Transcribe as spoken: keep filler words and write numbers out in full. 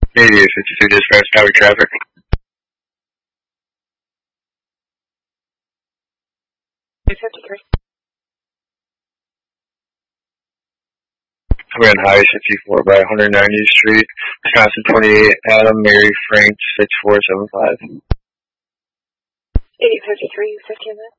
eighty-eight fifty-two dispatch, traffic traffic. fifty-three. We're in Highway fifty-four by one ninetieth Street, Wisconsin twenty-eight, Adam, Mary, Frank, six four seven five. eight fifty-three, fifteen minutes.